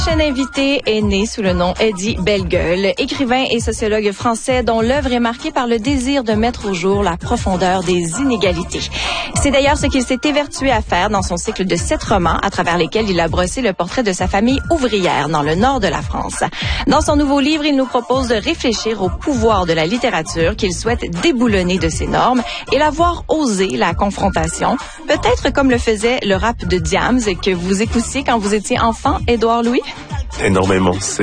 Prochain invité est né sous le nom Eddie Bellegueule, écrivain et sociologue français dont l'œuvre est marquée par le désir de mettre au jour la profondeur des inégalités. C'est d'ailleurs ce qu'il s'est évertué à faire dans son cycle de 7 romans à travers lesquels il a brossé le portrait de sa famille ouvrière dans le nord de la France. Dans son nouveau livre, il nous propose de réfléchir au pouvoir de la littérature qu'il souhaite déboulonner de ses normes et la voir oser la confrontation, peut-être comme le faisait le rap de Diams que vous écoutiez quand vous étiez enfant, Édouard Louis? Énormément.